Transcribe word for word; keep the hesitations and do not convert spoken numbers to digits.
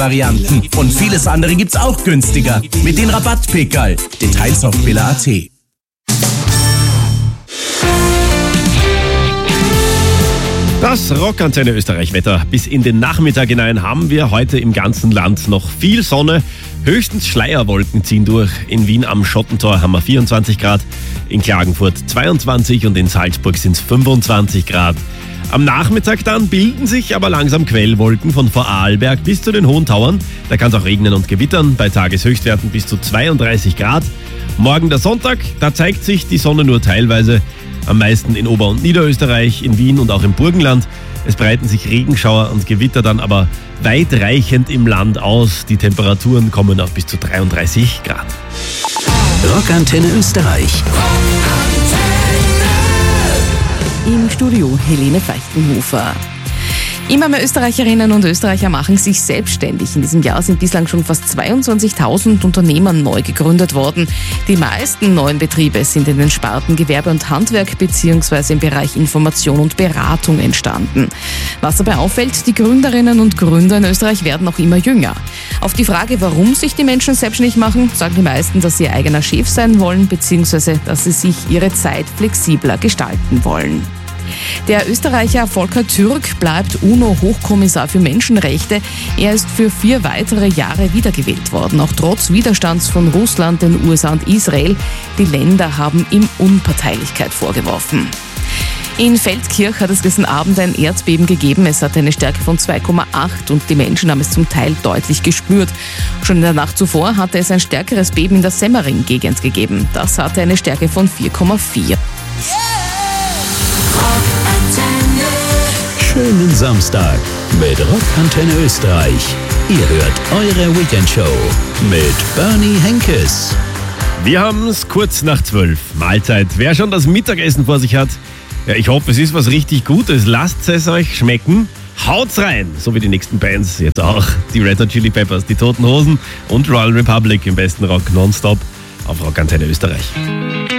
Varianten. Und vieles andere gibt's auch günstiger. Mit den Rabatt-Pickerl. Details auf billa punkt at. Das Rockantenne Österreich-Wetter. Bis in den Nachmittag hinein haben wir heute im ganzen Land noch viel Sonne. Höchstens Schleierwolken ziehen durch. In Wien am Schottentor haben wir vierundzwanzig Grad, in Klagenfurt zweiundzwanzig und in Salzburg sind es fünfundzwanzig Grad. Am Nachmittag dann bilden sich aber langsam Quellwolken von Vorarlberg bis zu den Hohen Tauern. Da kann es auch regnen und gewittern, bei Tageshöchstwerten bis zu zweiunddreißig Grad. Morgen der Sonntag, da zeigt sich die Sonne nur teilweise. Am meisten in Ober- und Niederösterreich, in Wien und auch im Burgenland. Es breiten sich Regenschauer und Gewitter dann aber weitreichend im Land aus. Die Temperaturen kommen auf bis zu dreiunddreißig Grad. Rockantenne Österreich. Im Studio Helene Feichtenhofer. Immer mehr Österreicherinnen und Österreicher machen sich selbstständig. In diesem Jahr sind bislang schon fast zweiundzwanzigtausend Unternehmen neu gegründet worden. Die meisten neuen Betriebe sind in den Sparten Gewerbe und Handwerk bzw. im Bereich Information und Beratung entstanden. Was dabei auffällt, die Gründerinnen und Gründer in Österreich werden auch immer jünger. Auf die Frage, warum sich die Menschen selbstständig machen, sagen die meisten, dass sie ihr eigener Chef sein wollen bzw. dass sie sich ihre Zeit flexibler gestalten wollen. Der Österreicher Volker Türk bleibt UNO-Hochkommissar für Menschenrechte. Er ist für vier weitere Jahre wiedergewählt worden, auch trotz Widerstands von Russland, den U S A und Israel. Die Länder haben ihm Unparteilichkeit vorgeworfen. In Feldkirch hat es gestern Abend ein Erdbeben gegeben. Es hatte eine Stärke von zwei Komma acht und die Menschen haben es zum Teil deutlich gespürt. Schon in der Nacht zuvor hatte es ein stärkeres Beben in der Semmering-Gegend gegeben. Das hatte eine Stärke von vier Komma vier. Schönen Samstag mit Rockantenne Österreich. Ihr hört eure Weekendshow mit Bernie Henkes. Wir haben es kurz nach zwölf. Mahlzeit. Wer schon das Mittagessen vor sich hat, ja, ich hoffe, es ist was richtig Gutes. Lasst es euch schmecken. Haut's rein. So wie die nächsten Bands jetzt auch. Die Red Hot Chili Peppers, die Toten Hosen und Royal Republic im besten Rock nonstop auf Rockantenne Österreich.